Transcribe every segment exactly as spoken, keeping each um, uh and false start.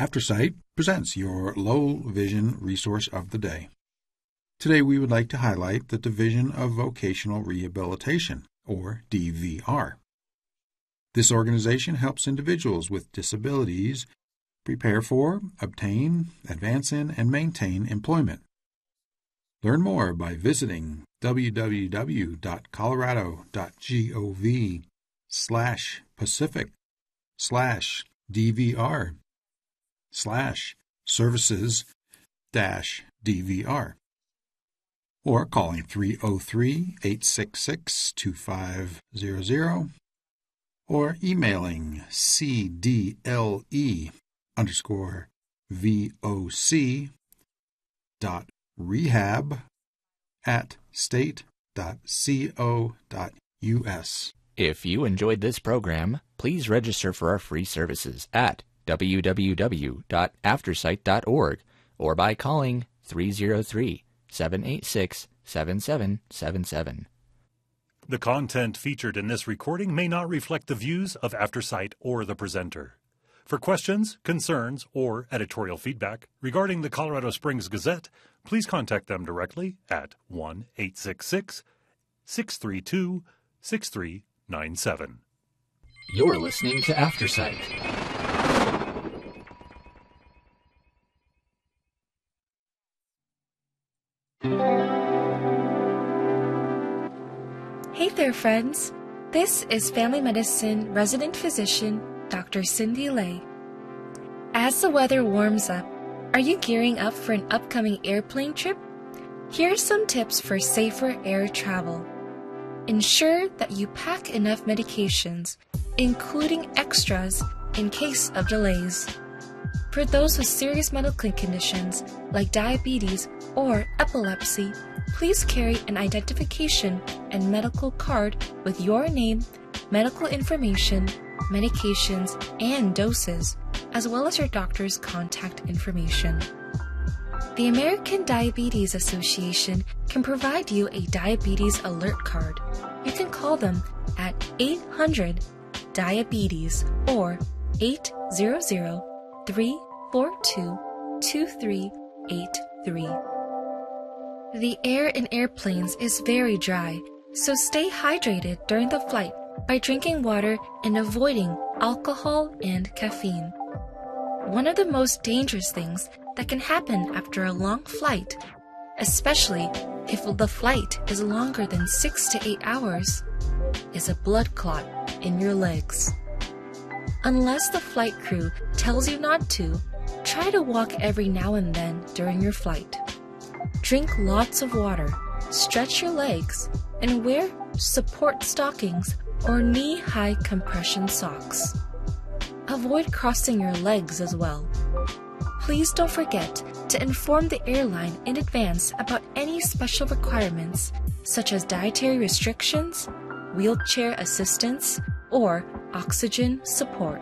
AfterSight presents your low vision resource of the day. Today we would like to highlight the Division of Vocational Rehabilitation, or D V R. This organization helps individuals with disabilities prepare for, obtain, advance in, and maintain employment. Learn more by visiting w w w dot colorado dot gov slash pacific slash dvr slash services dash dvr or calling three oh three, eight six six, two five zero zero or emailing cdle underscore voc dot rehab at state dot co dot u s. If you enjoyed this program, please register for our free services at w w w dot aftersight dot org or by calling three oh three, seven eight six, seven seven seven seven. The content featured in this recording may not reflect the views of AfterSight or the presenter. For questions, concerns, or editorial feedback regarding the Colorado Springs Gazette, please contact them directly at one eight six six, six three two, six three nine seven. You're listening to AfterSight. Hey there, friends. This is Family Medicine Resident Physician Doctor Cindy Lay. As the weather warms up, are you gearing up for an upcoming airplane trip? Here are some tips for safer air travel. Ensure that you pack enough medications, including extras, in case of delays. For those with serious medical conditions like diabetes or epilepsy, please carry an identification and medical card with your name, medical information, medications, and doses, as well as your doctor's contact information. The American Diabetes Association can provide you a diabetes alert card. You can call them at eight hundred diabetes or eight hundred, three four two, two three eight three. The air in airplanes is very dry, so stay hydrated during the flight by drinking water and avoiding alcohol and caffeine. One of the most dangerous things that can happen after a long flight, especially if the flight is longer than six to eight hours, is a blood clot in your legs. Unless the flight crew tells you not to, try to walk every now and then during your flight. Drink lots of water, stretch your legs, and wear support stockings or knee-high compression socks. Avoid crossing your legs as well. Please don't forget to inform the airline in advance about any special requirements, such as dietary restrictions, wheelchair assistance, or oxygen support.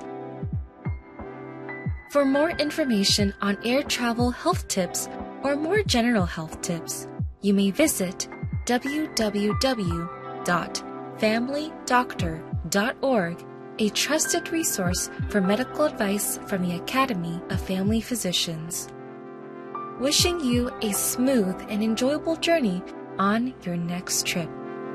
For more information on air travel health tips or more general health tips, you may visit w w w dot family doctor dot org, a trusted resource for medical advice from the Academy of Family Physicians. Wishing you a smooth and enjoyable journey on your next trip.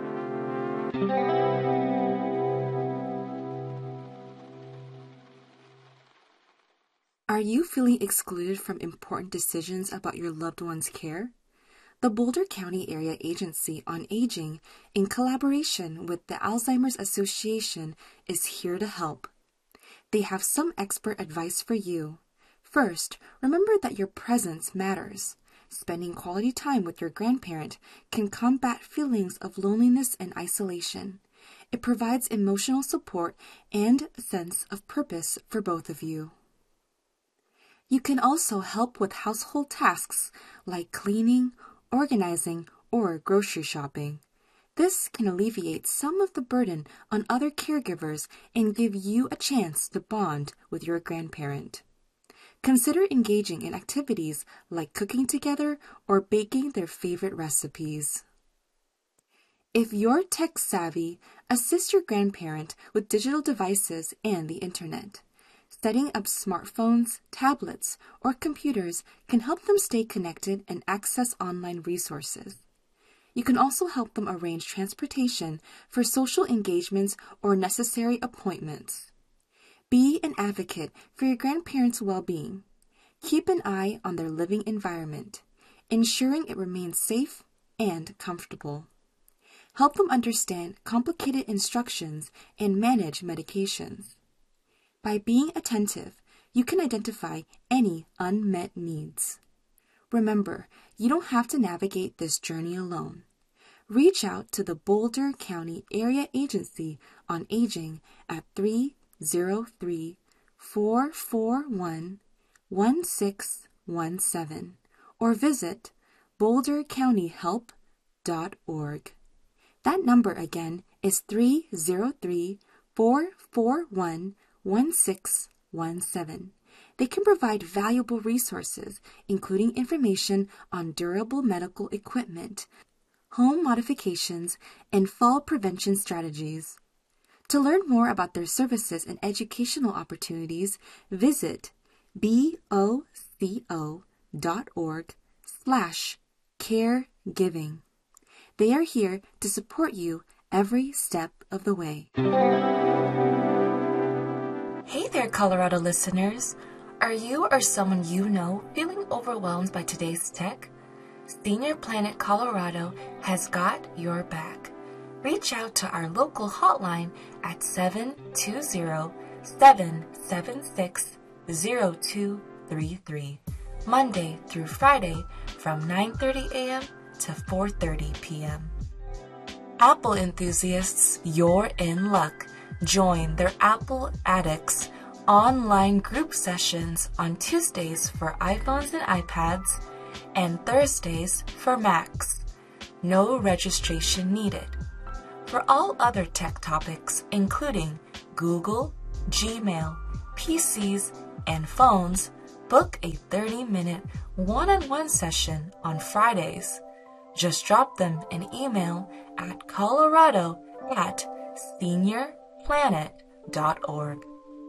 Are you feeling excluded from important decisions about your loved one's care? The Boulder County Area Agency on Aging, in collaboration with the Alzheimer's Association, is here to help. They have some expert advice for you. First, remember that your presence matters. Spending quality time with your grandparent can combat feelings of loneliness and isolation. It provides emotional support and a sense of purpose for both of you. You can also help with household tasks like cleaning, organizing, or grocery shopping. This can alleviate some of the burden on other caregivers and give you a chance to bond with your grandparent. Consider engaging in activities like cooking together or baking their favorite recipes. If you're tech-savvy, assist your grandparent with digital devices and the internet. Setting up smartphones, tablets, or computers can help them stay connected and access online resources. You can also help them arrange transportation for social engagements or necessary appointments. Be an advocate for your grandparents' well-being. Keep an eye on their living environment, ensuring it remains safe and comfortable. Help them understand complicated instructions and manage medications. By being attentive, you can identify any unmet needs. Remember, you don't have to navigate this journey alone. Reach out to the Boulder County Area Agency on Aging at three oh three, four four one, one six one seven or visit boulder county help dot org. That number again is three oh three, four four one, one six one seven. They can provide valuable resources, including information on durable medical equipment, home modifications, and fall prevention strategies. To learn more about their services and educational opportunities, visit boco.org slash caregiving. They are here to support you every step of the way. Hey there, Colorado listeners. Are you or someone you know feeling overwhelmed by today's tech? Senior Planet Colorado has got your back. Reach out to our local hotline at seven two zero, seven seven six, zero two three three, Monday through Friday from nine thirty a.m. to four thirty p.m. Apple enthusiasts, you're in luck. Join their Apple Addicts online group sessions on Tuesdays for iPhones and iPads and Thursdays for Macs. No registration needed. For all other tech topics, including Google, Gmail, P Cs, and phones, book a thirty-minute one-on-one session on Fridays. Just drop them an email at colorado at senior planet dot org.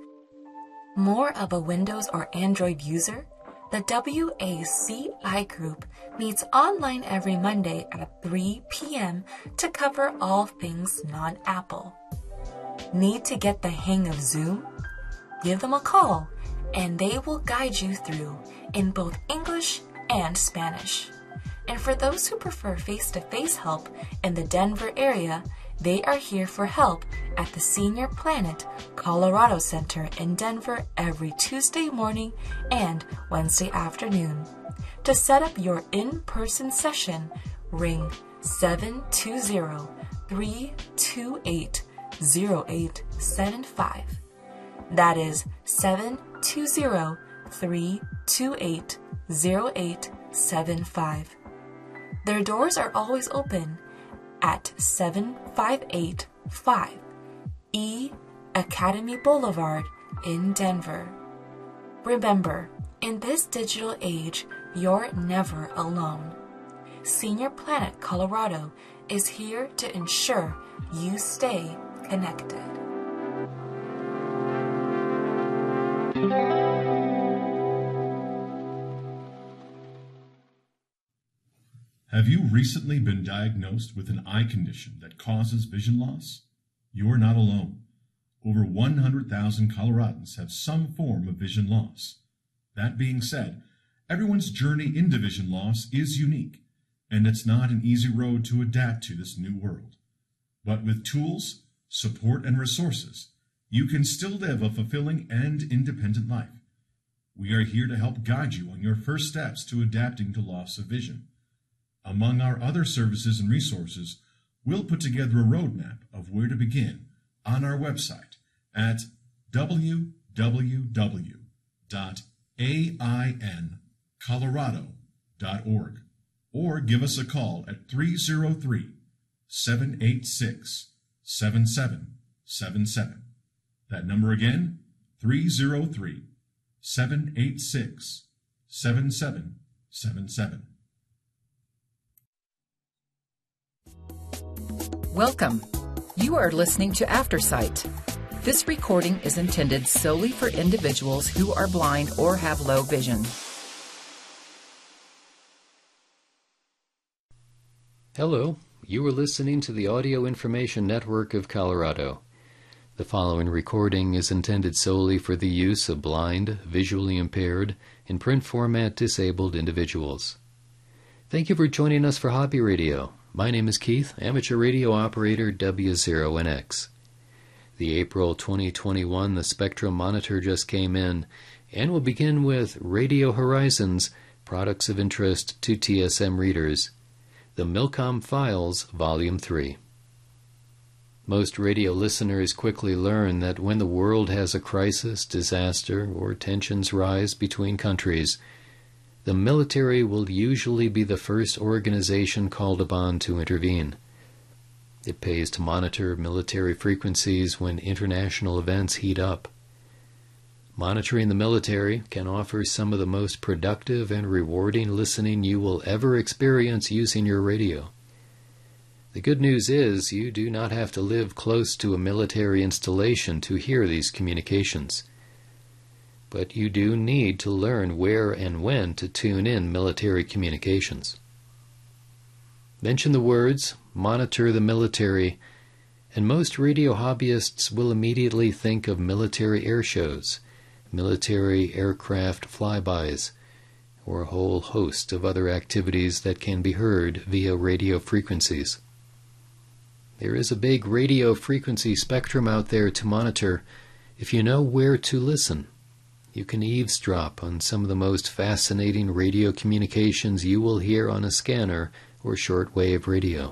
More of a Windows or Android user? The W A C I group meets online every Monday at three p.m. to cover all things non-Apple. Need to get the hang of Zoom? Give them a call, and they will guide you through in both English and Spanish. And for those who prefer face-to-face help in the Denver area, they are here for help at the Senior Planet Colorado Center in Denver every Tuesday morning and Wednesday afternoon. To set up your in-person session, ring seven two zero, three two eight, zero eight seven five. That is seven two zero, three two eight, zero eight seven five. Their doors are always open at seven five eight five E Academy Boulevard in Denver. Remember, in this digital age, you're never alone. Senior Planet Colorado is here to ensure you stay connected. Have you recently been diagnosed with an eye condition that causes vision loss? You're not alone. Over one hundred thousand Coloradans have some form of vision loss. That being said, everyone's journey into vision loss is unique, and it's not an easy road to adapt to this new world. But with tools, support, and resources, you can still live a fulfilling and independent life. We are here to help guide you on your first steps to adapting to loss of vision. Among our other services and resources, we'll put together a roadmap of where to begin on our website at w w w dot a i n colorado dot org or give us a call at three oh three, seven eight six, seven seven seven seven. That number again, three oh three, seven eight six, seven seven seven seven. Welcome. You are listening to Aftersight. This recording is intended solely for individuals who are blind or have low vision. Hello, you are listening to the Audio Information Network of Colorado. The following recording is intended solely for the use of blind, visually impaired, and print format disabled individuals. Thank you for joining us for Hobby Radio. My name is Keith, amateur radio operator W zero N X. The April twenty twenty-one The Spectrum Monitor just came in, and we'll begin with Radio Horizons, Products of Interest to T S M Readers, the Milcom Files, Volume three. Most radio listeners quickly learn that when the world has a crisis, disaster, or tensions rise between countries, the military will usually be the first organization called upon to intervene. It pays to monitor military frequencies when international events heat up. Monitoring the military can offer some of the most productive and rewarding listening you will ever experience using your radio. The good news is you do not have to live close to a military installation to hear these communications. But you do need to learn where and when to tune in military communications. Mention the words, monitor the military, and most radio hobbyists will immediately think of military air shows, military aircraft flybys, or a whole host of other activities that can be heard via radio frequencies. There is a big radio frequency spectrum out there to monitor if you know where to listen. You can eavesdrop on some of the most fascinating radio communications you will hear on a scanner or shortwave radio.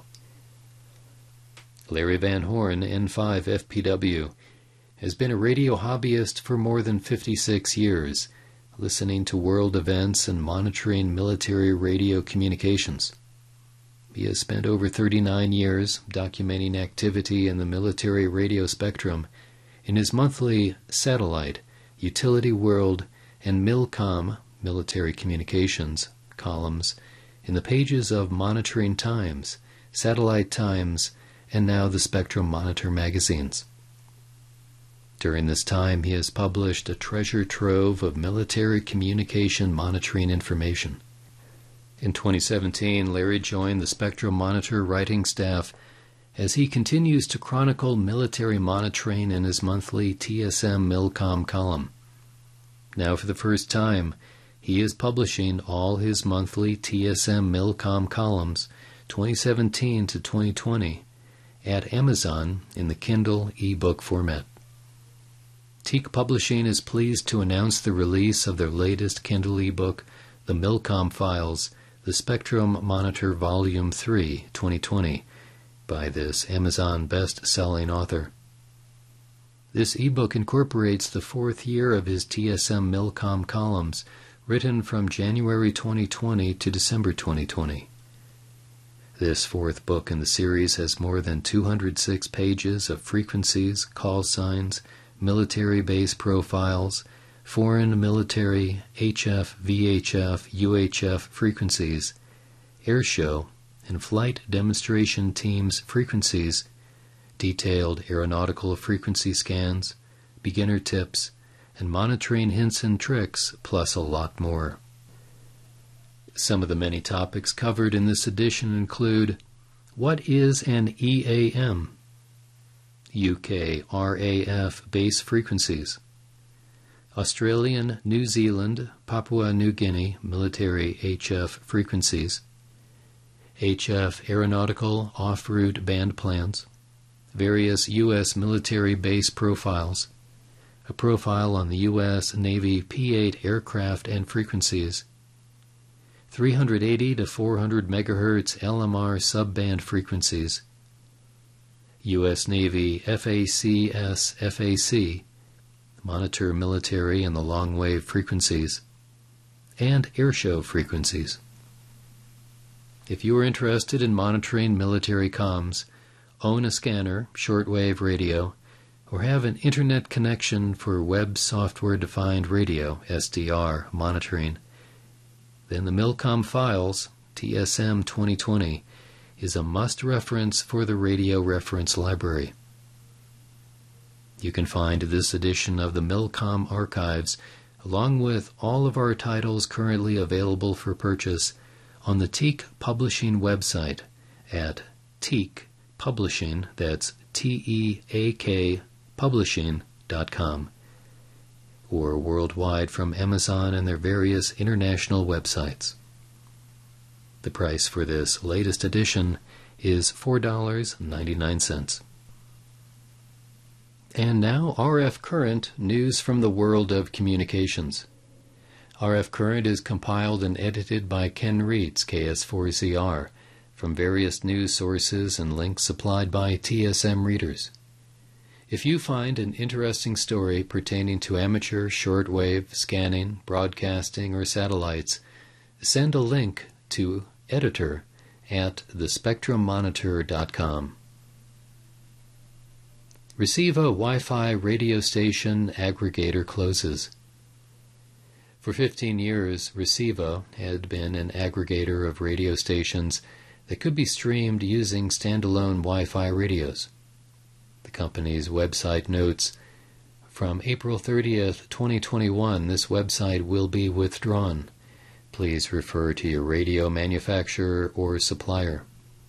Larry Van Horn, N five F P W, has been a radio hobbyist for more than fifty-six years, listening to world events and monitoring military radio communications. He has spent over thirty-nine years documenting activity in the military radio spectrum in his monthly Satellite, Utility World, and Milcom, Military Communications, columns in the pages of Monitoring Times, Satellite Times, and now the Spectrum Monitor magazines. During this time, he has published a treasure trove of military communication monitoring information. In twenty seventeen, Larry joined the Spectrum Monitor writing staff as he continues to chronicle military monitoring in his monthly T S M Milcom column. Now, for the first time, he is publishing all his monthly T S M Milcom columns, twenty seventeen to twenty twenty, at Amazon in the Kindle e-book format. Teak Publishing is pleased to announce the release of their latest Kindle e-book, The Milcom Files, The Spectrum Monitor Volume three, twenty twenty, by this Amazon best-selling author. This ebook incorporates the fourth year of his T S M Milcom columns, written from January twenty twenty to December twenty twenty. This fourth book in the series has more than two hundred six pages of frequencies, call signs, military base profiles, foreign military, H F, V H F, U H F frequencies, airshow, and flight demonstration teams frequencies, detailed aeronautical frequency scans, beginner tips, and monitoring hints and tricks, plus a lot more. Some of the many topics covered in this edition include: what is an E A M? U K R A F base frequencies, Australian, New Zealand, Papua New Guinea military H F frequencies, H F aeronautical off-route band plans, various U S military base profiles, a profile on the U S Navy P eight aircraft and frequencies, three eighty to four hundred megahertz L M R subband frequencies, U S Navy F A C S F A C, monitor military and the long-wave frequencies, and airshow frequencies. If you are interested in monitoring military comms, own a scanner, shortwave radio, or have an internet connection for web software-defined radio, S D R, monitoring, then the Milcom Files, T S M twenty twenty, is a must-reference for the Radio Reference Library. You can find this edition of the Milcom Archives, along with all of our titles currently available for purchase, on the Teak Publishing website at Teak Publishing, that's T E A K publishing dot com, or worldwide from Amazon and their various international websites. The price for this latest edition is four dollars and ninety-nine cents. And now R F Current, news from the world of communications. R F Current is compiled and edited by Ken Reitz, K S four Z R, from various news sources and links supplied by T S M readers. If you find an interesting story pertaining to amateur shortwave, scanning, broadcasting, or satellites, send a link to editor at the spectrum monitor dot com. Receiva Wi-Fi radio station aggregator closes. For fifteen years, Receiva had been an aggregator of radio stations that could be streamed using standalone Wi-Fi radios. The company's website notes, from April thirtieth, twenty twenty-one, this website will be withdrawn. Please refer to your radio manufacturer or supplier.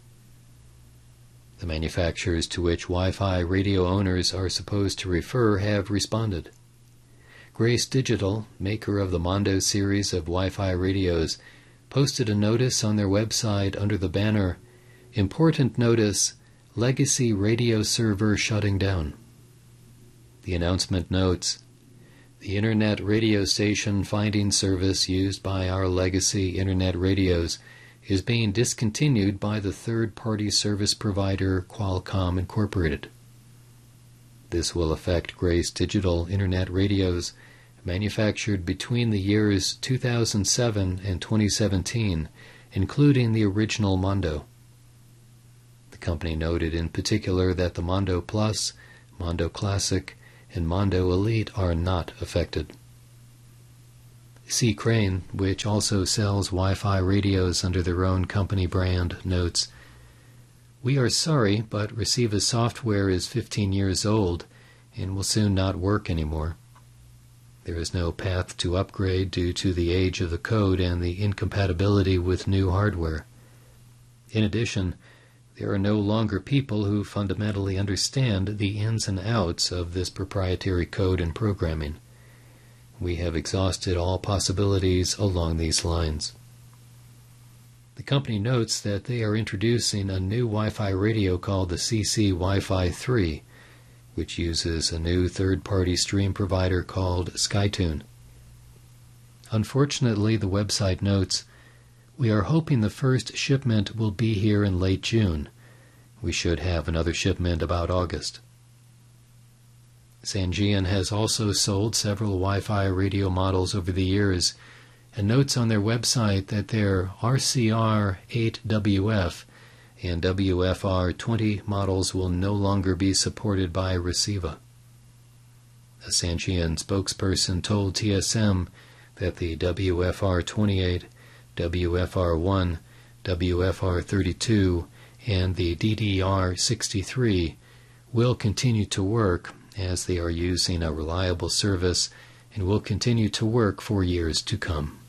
The manufacturers to which Wi-Fi radio owners are supposed to refer have responded. Grace Digital, maker of the Mondo series of Wi-Fi radios, posted a notice on their website under the banner, "Important Notice, Legacy Radio Server Shutting Down." The announcement notes, "The Internet radio station finding service used by our legacy Internet radios is being discontinued by the third-party service provider Qualcomm Incorporated. This will affect Grace Digital Internet radios manufactured between the years two thousand seven and twenty seventeen, including the original Mondo." The company noted in particular that the Mondo Plus, Mondo Classic, and Mondo Elite are not affected. C. Crane, which also sells Wi-Fi radios under their own company brand, notes, "We are sorry, but Receiva's software is fifteen years old and will soon not work anymore. There is no path to upgrade due to the age of the code and the incompatibility with new hardware. In addition, there are no longer people who fundamentally understand the ins and outs of this proprietary code and programming. We have exhausted all possibilities along these lines." The company notes that they are introducing a new Wi-Fi radio called the C C Wi-Fi three, which uses a new third-party stream provider called SkyTune. Unfortunately, the website notes, "We are hoping the first shipment will be here in late June. We should have another shipment about August." Sangean has also sold several Wi-Fi radio models over the years, and notes on their website that their R C R eight W F and W F R twenty models will no longer be supported by Receiva. A Sangean spokesperson told T S M that the W F R twenty-eight, W F R one, W F R thirty-two, and the D D R sixty-three will continue to work as they are using a reliable service and will continue to work for years to come.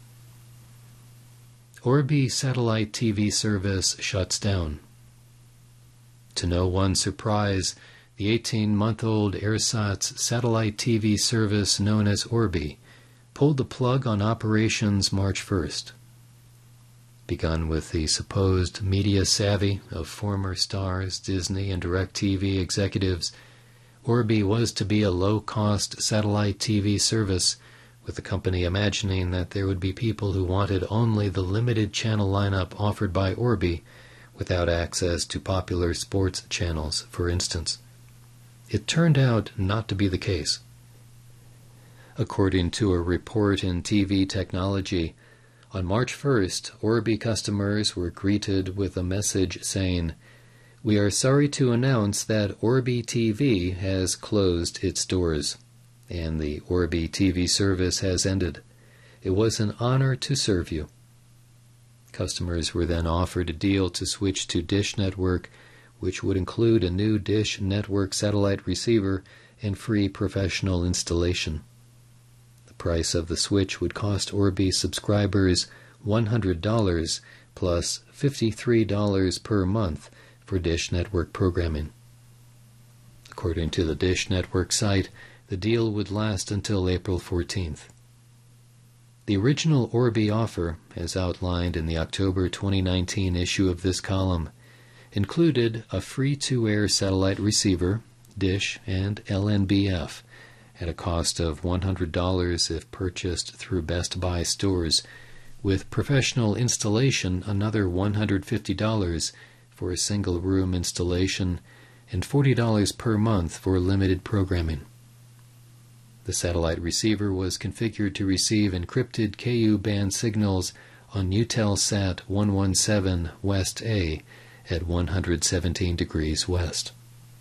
Orbi satellite T V service shuts down. To no one's surprise, the eighteen-month-old AirSats satellite T V service known as Orbi pulled the plug on operations March first. Begun with the supposed media savvy of former stars, Disney, and DirecTV executives, Orbi was to be a low-cost satellite T V service, with the company imagining that there would be people who wanted only the limited channel lineup offered by Orbi without access to popular sports channels, for instance. It turned out not to be the case. According to a report in T V Technology, on March first, Orbi customers were greeted with a message saying, "We are sorry to announce that Orbi T V has closed its doors, and the Orbi T V service has ended. It was an honor to serve you." Customers were then offered a deal to switch to Dish Network, which would include a new Dish Network satellite receiver and free professional installation. The price of the switch would cost Orbi subscribers one hundred dollars plus fifty-three dollars per month for Dish Network programming. According to the Dish Network site, the deal would last until April fourteenth. The original Orbi offer, as outlined in the October twenty nineteen issue of this column, included a free two-air satellite receiver, Dish, and L N B F, at a cost of one hundred dollars if purchased through Best Buy stores, with professional installation another one hundred fifty dollars for a single-room installation and forty dollars per month for limited programming. The satellite receiver was configured to receive encrypted Ku band signals on Eutelsat one seventeen West A at one hundred seventeen degrees west.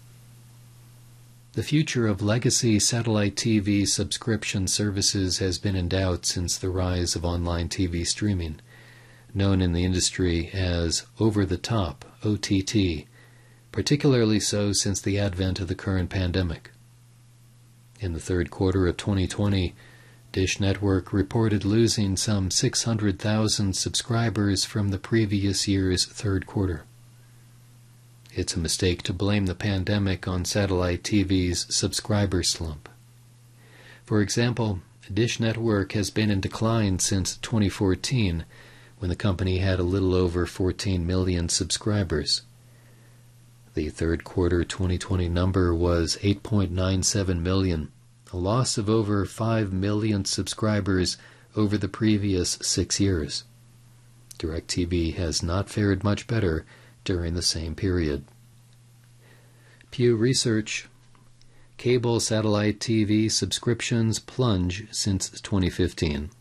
The future of legacy satellite T V subscription services has been in doubt since the rise of online T V streaming, known in the industry as over-the-top, O T T, particularly so since the advent of the current pandemic. In the third quarter of twenty twenty, Dish Network reported losing some six hundred thousand subscribers from the previous year's third quarter. It's a mistake to blame the pandemic on satellite T V's subscriber slump. For example, Dish Network has been in decline since twenty fourteen, when the company had a little over fourteen million subscribers. The third quarter twenty twenty number was eight point nine seven million, a loss of over five million subscribers over the previous six years. DirecTV has not fared much better during the same period. Pew Research: Cable satellite T V subscriptions plunge since twenty fifteen.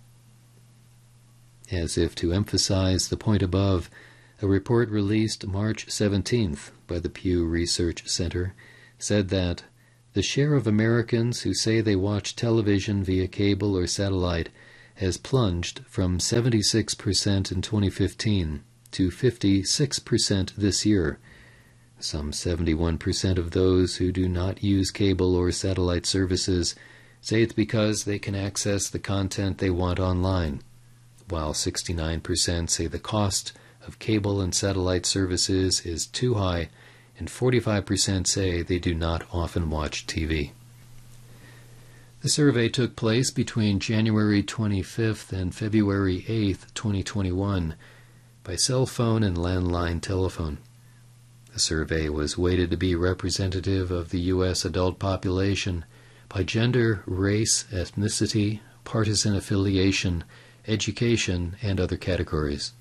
As if to emphasize the point above, a report released March seventeenth by the Pew Research Center said that the share of Americans who say they watch television via cable or satellite has plunged from seventy-six percent in twenty fifteen to fifty-six percent this year. Some seventy-one percent of those who do not use cable or satellite services say it's because they can access the content they want online, while sixty-nine percent say the cost of cable and satellite services is too high, and forty-five percent say they do not often watch T V. The survey took place between January twenty-fifth and February eighth, twenty twenty-one, by cell phone and landline telephone. The survey was weighted to be representative of the U S adult population by gender, race, ethnicity, partisan affiliation, education, and other categories.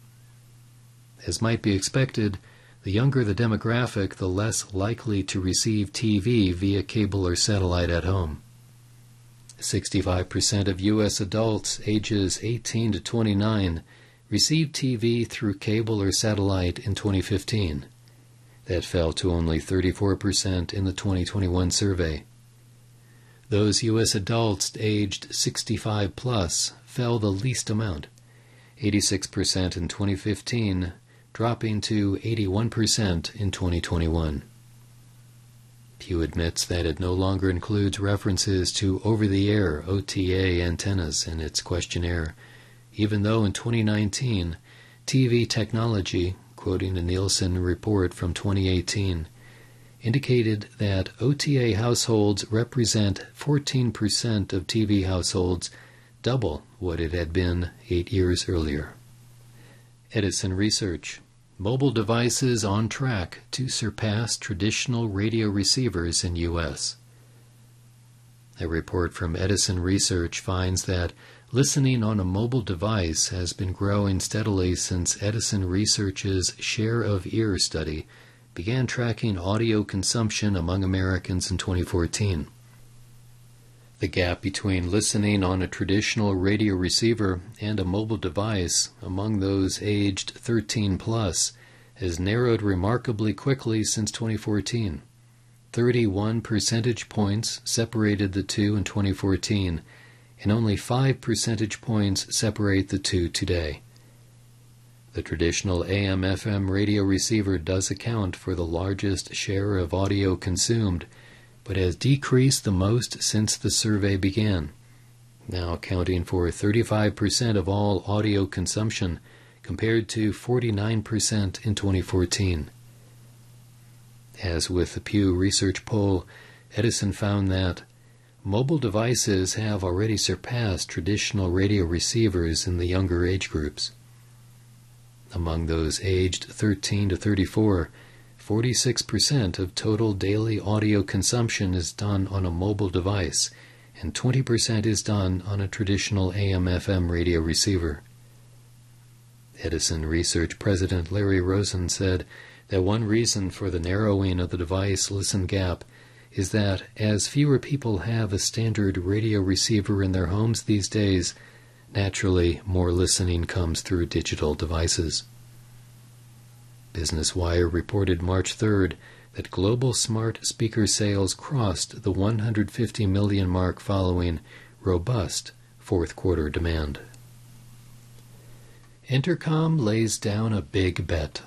As might be expected, the younger the demographic, the less likely to receive T V via cable or satellite at home. sixty-five percent of U S adults ages eighteen to twenty-nine received T V through cable or satellite in twenty fifteen. That fell to only thirty-four percent in the twenty twenty-one survey. Those U S adults aged sixty-five plus fell the least amount, eighty-six percent in twenty fifteen, dropping to eighty-one percent in twenty twenty-one. Pew admits that it no longer includes references to over-the-air O T A antennas in its questionnaire, even though in twenty nineteen, T V technology, quoting a Nielsen report from twenty eighteen, indicated that O T A households represent fourteen percent of T V households, double what it had been eight years earlier. Edison Research: Mobile devices on track to surpass traditional radio receivers in U S A report from Edison Research finds that listening on a mobile device has been growing steadily since Edison Research's Share of Ear study began tracking audio consumption among Americans in twenty fourteen. The gap between listening on a traditional radio receiver and a mobile device among those aged thirteen plus has narrowed remarkably quickly since twenty fourteen. thirty-one percentage points separated the two in twenty fourteen, and only five percentage points separate the two today. The traditional A M F M radio receiver does account for the largest share of audio consumed, but has decreased the most since the survey began, now accounting for thirty-five percent of all audio consumption compared to forty-nine percent in twenty fourteen. As with the Pew Research poll, Edison found that mobile devices have already surpassed traditional radio receivers in the younger age groups. Among those aged thirteen to thirty-four, forty-six percent of total daily audio consumption is done on a mobile device, and twenty percent is done on a traditional A M F M radio receiver. Edison Research President Larry Rosen said that one reason for the narrowing of the device-listen gap is that as fewer people have a standard radio receiver in their homes these days, naturally more listening comes through digital devices. Business Wire reported March third that global smart speaker sales crossed the one hundred fifty million mark following robust fourth quarter demand. Entercom lays down a big bet.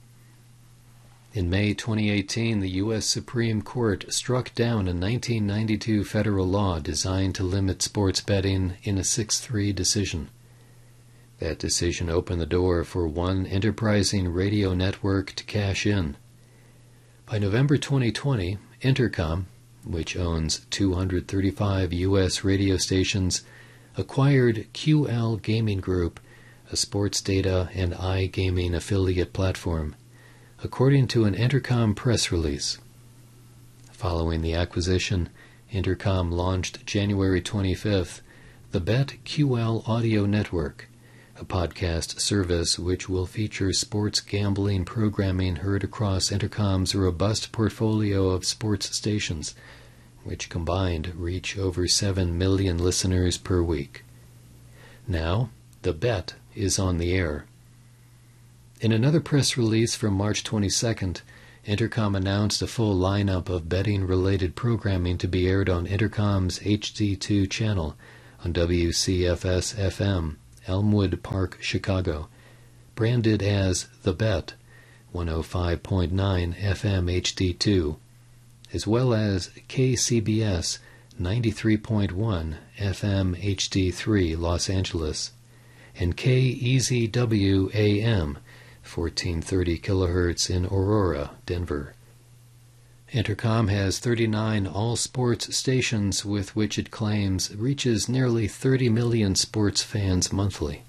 In May twenty eighteen, the U S Supreme Court struck down a nineteen ninety-two federal law designed to limit sports betting in a six three decision. That decision opened the door for one enterprising radio network to cash in. By November twenty twenty, Entercom, which owns two hundred thirty-five U S radio stations, acquired Q L Gaming Group, a sports data and iGaming affiliate platform, according to an Entercom press release. Following the acquisition, Entercom launched January twenty-fifth the BetQL Audio Network, a podcast service which will feature sports gambling programming heard across Entercom's robust portfolio of sports stations, which combined reach over seven million listeners per week. Now, the bet is on the air. In another press release from March twenty-second, Entercom announced a full lineup of betting-related programming to be aired on Entercom's H D two channel on W C F S F M, Elmwood Park, Chicago, branded as The Bet, one oh five point nine F M H D two, as well as K C B S, ninety-three point one F M H D three, Los Angeles, and K E Z W A M, fourteen thirty kilohertz in Aurora, Denver. Entercom has thirty-nine all-sports stations with which it claims reaches nearly thirty million sports fans monthly.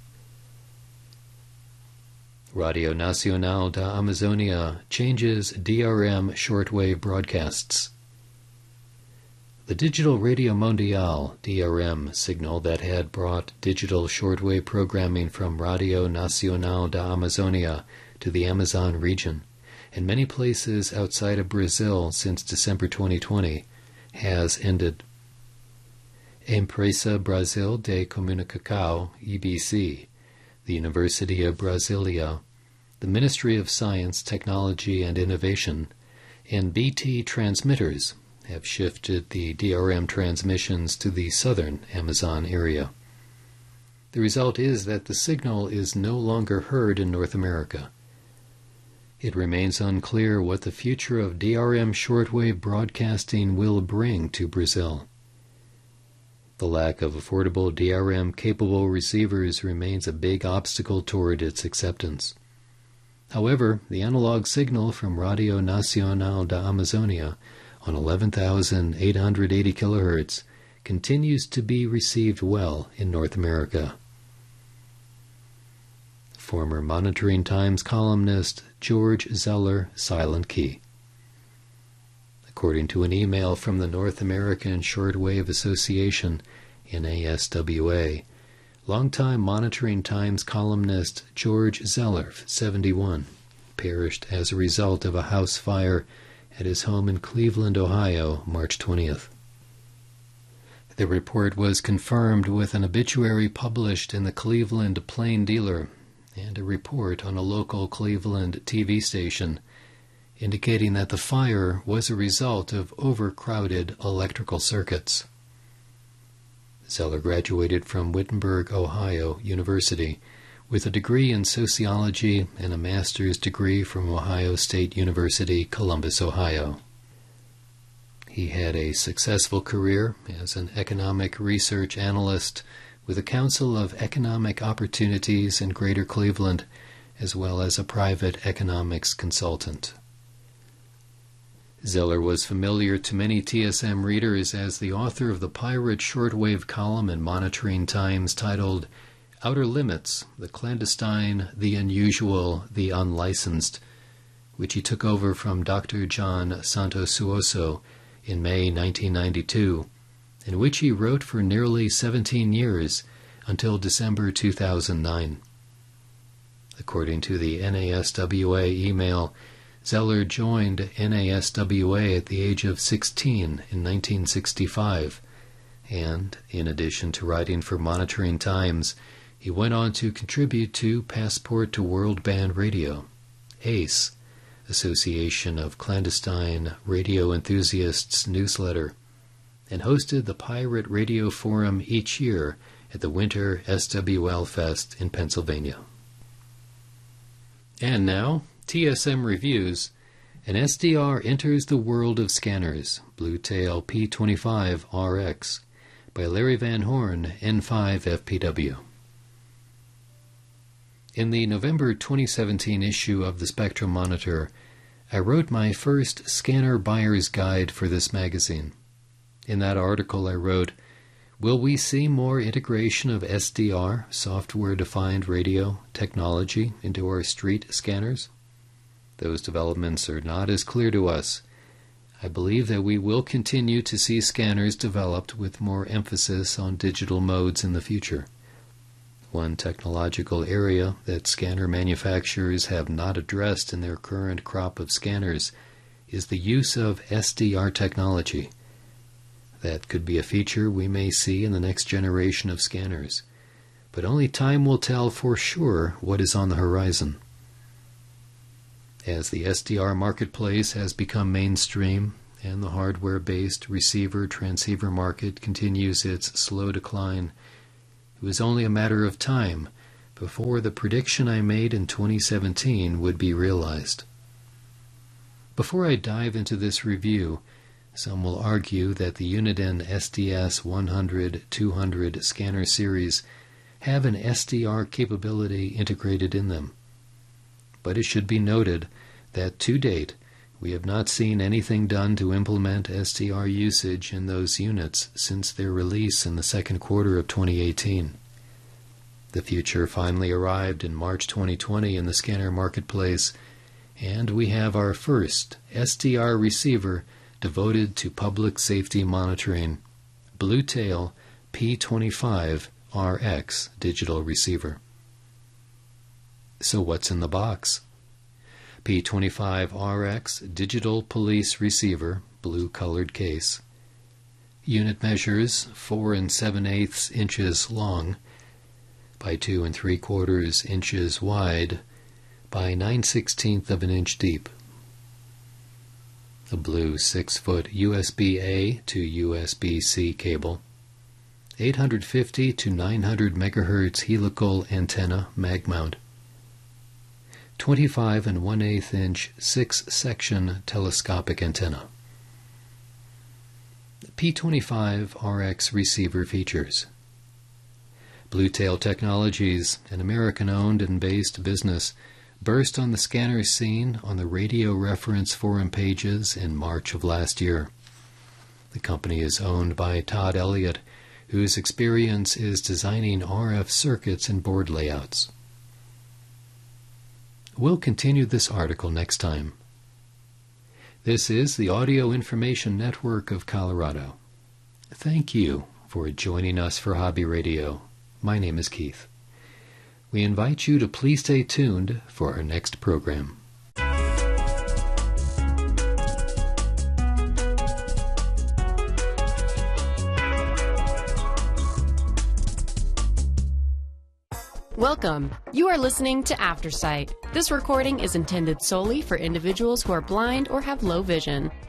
Radio Nacional da Amazonia changes D R M shortwave broadcasts. The Digital Radio Mundial, D R M, signal that had brought digital shortwave programming from Radio Nacional da Amazonia to the Amazon region, and many places outside of Brazil since December twenty twenty, has ended. Empresa Brasil de Comunicação, E B C, the University of Brasilia, the Ministry of Science, Technology and Innovation, and B T Transmitters have shifted the D R M transmissions to the southern Amazon area. The result is that the signal is no longer heard in North America. It remains unclear what the future of D R M shortwave broadcasting will bring to Brazil. The lack of affordable D R M-capable receivers remains a big obstacle toward its acceptance. However, the analog signal from Radio Nacional da Amazonia on eleven thousand eight hundred eighty kilohertz continues to be received well in North America. Former Monitoring Times columnist George Zeller, silent key. According to an email from the North American Shortwave Association, N A S W A, longtime Monitoring Times columnist George Zeller, seventy-one, perished as a result of a house fire at his home in Cleveland, Ohio, March twentieth. The report was confirmed with an obituary published in the Cleveland Plain Dealer and a report on a local Cleveland T V station indicating that the fire was a result of overcrowded electrical circuits. Zeller graduated from Wittenberg, Ohio University with a degree in sociology and a master's degree from Ohio State University, Columbus, Ohio. He He had a successful career as an economic research analyst with the Council of Economic Opportunities in Greater Cleveland, as well as a private economics consultant. Zeller was familiar to many T S M readers as the author of the pirate shortwave column in Monitoring Times titled Outer Limits, the Clandestine, the Unusual, the Unlicensed, which he took over from Doctor John Santosuoso in May nineteen ninety-two, and which he wrote for nearly seventeen years until December two thousand nine. According to the N A S W A email, Zeller joined N A S W A at the age of sixteen in nineteen sixty-five, and, in addition to writing for Monitoring Times, he went on to contribute to Passport to World Band Radio, A C E, Association of Clandestine Radio Enthusiasts newsletter, and hosted the Pirate Radio Forum each year at the Winter S W L Fest in Pennsylvania. And now, T S M Reviews, an S D R enters the world of scanners, Bluetail P twenty-five R X, by Larry Van Horn, N five F P W. In the November twenty seventeen issue of the Spectrum Monitor, I wrote my first scanner buyer's guide for this magazine. In that article I wrote, "Will we see more integration of S D R, software-defined radio, technology into our street scanners? Those developments are not as clear to us. I believe that we will continue to see scanners developed with more emphasis on digital modes in the future. One technological area that scanner manufacturers have not addressed in their current crop of scanners is the use of S D R technology. That could be a feature we may see in the next generation of scanners, but only time will tell for sure what is on the horizon. As the S D R marketplace has become mainstream and the hardware-based receiver-transceiver market continues its slow decline, it was only a matter of time before the prediction I made in twenty seventeen would be realized. Before I dive into this review, some will argue that the Uniden S D S one hundred two hundred scanner series have an S D R capability integrated in them. But it should be noted that to date, we have not seen anything done to implement S D R usage in those units since their release in the second quarter of twenty eighteen. The future finally arrived in March twenty twenty in the scanner marketplace, and we have our first S D R receiver devoted to public safety monitoring, Bluetail P twenty-five R X digital receiver. So what's in the box? P twenty-five R X digital police receiver, blue-colored case. Unit measures four and seven eighths inches long by two and three quarters inches wide by nine sixteenths of an inch deep. A blue six-foot U S B A to U S B C cable, eight hundred fifty to nine hundred megahertz helical antenna mag mount, twenty-five and one eighth inch six-section telescopic antenna. P twenty-five R X receiver features. Bluetail Technologies, an American-owned and based business, burst on the scanner scene on the Radio Reference Forum pages in March of last year. The company is owned by Todd Elliott, whose experience is designing R F circuits and board layouts. We'll continue this article next time. This is the Audio Information Network of Colorado. Thank you for joining us for Hobby Radio. My name is Keith. We invite you to please stay tuned for our next program. Welcome. You are listening to Aftersight. This recording is intended solely for individuals who are blind or have low vision.